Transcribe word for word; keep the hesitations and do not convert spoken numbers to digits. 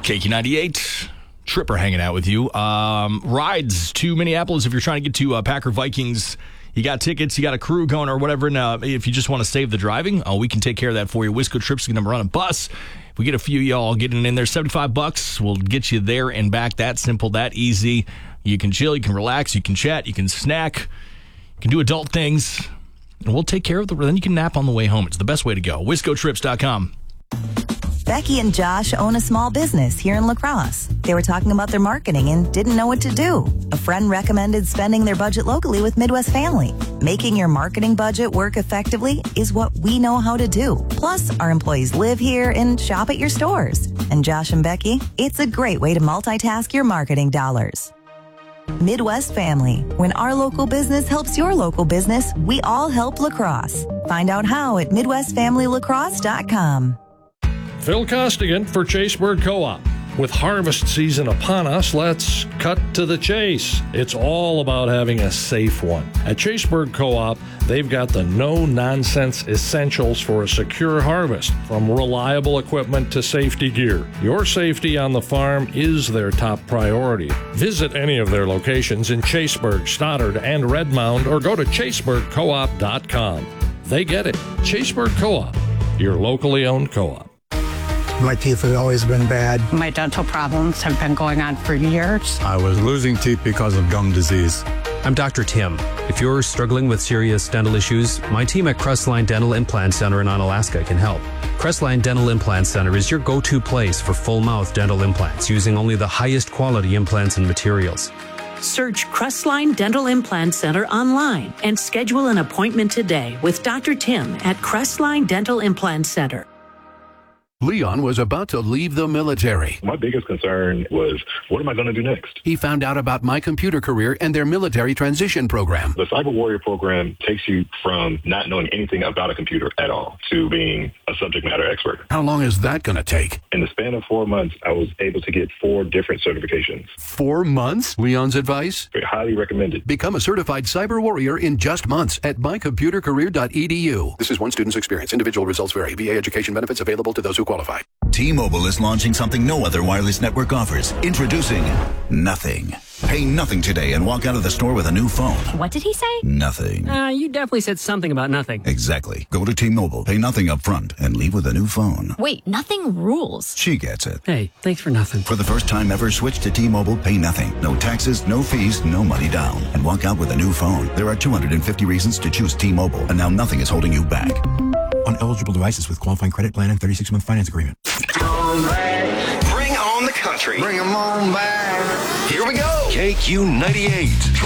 K Q ninety-eight, Tripper hanging out with you. Um, rides to Minneapolis if you're trying to get to uh, Packer Vikings. You got tickets, you got a crew going or whatever. And uh, if you just want to save the driving, uh, we can take care of that for you. Wisco Trips is going to run a bus. If we get a few of y'all getting in there, seventy-five bucks, we'll get you there and back. That simple, that easy. You can chill, you can relax, you can chat, you can snack, you can do adult things. And we'll take care of the, then you can nap on the way home. It's the best way to go. Wisco Trips dot com. Becky and Josh own a small business here in La Crosse. They were talking about their marketing and didn't know what to do. A friend recommended spending their budget locally with Midwest Family. Making your marketing budget work effectively is what we know how to do. Plus, our employees live here and shop at your stores. And Josh and Becky, it's a great way to multitask your marketing dollars. Midwest Family. When our local business helps your local business, we all help La Crosse. Find out how at Midwest Family La Crosse dot com. Phil Costigan for Chaseburg Co-op. With harvest season upon us, let's cut to the chase. It's all about having a safe one. At Chaseburg Co-op, they've got the no-nonsense essentials for a secure harvest, from reliable equipment to safety gear. Your safety on the farm is their top priority. Visit any of their locations in Chaseburg, Stoddard, and Red Mound, or go to chaseburg co op dot com. They get it. Chaseburg Co-op, your locally owned co-op. My teeth have always been bad. My dental problems have been going on for years. I was losing teeth because of gum disease. I'm Doctor Tim. If you're struggling with serious dental issues, my team at Crestline Dental Implant Center in Onalaska can help. Crestline Dental Implant Center is your go-to place for full-mouth dental implants using only the highest quality implants and materials. Search Crestline Dental Implant Center online and schedule an appointment today with Doctor Tim at Crestline Dental Implant Center. Leon was about to leave the military. My biggest concern was, what am I going to do next? He found out about My Computer Career and their military transition program. The Cyber Warrior program takes you from not knowing anything about a computer at all to being a subject matter expert. How long is that going to take? In the span of four months, I was able to get four different certifications. Four months? Leon's advice? Very highly recommended. Become a certified cyber warrior in just months at my computer career dot e d u. This is one student's experience. Individual results vary. V A education benefits available to those who qualify. T-Mobile is launching something no other wireless network offers. Introducing Nothing. Pay nothing today and walk out of the store with a new phone. What did he say? Nothing. Uh, you definitely said something about nothing. Exactly. Go to T-Mobile, pay nothing up front, and leave with a new phone. Wait, nothing rules. She gets it. Hey, thanks for nothing. For the first time ever, switch to T-Mobile, pay nothing. No taxes, no fees, no money down. And walk out with a new phone. There are two hundred fifty reasons to choose T-Mobile, and now nothing is holding you back. On eligible devices with qualifying credit plan and thirty-six month finance agreement. Bring on the country. Bring them on back. Here we go. K Q ninety-eight.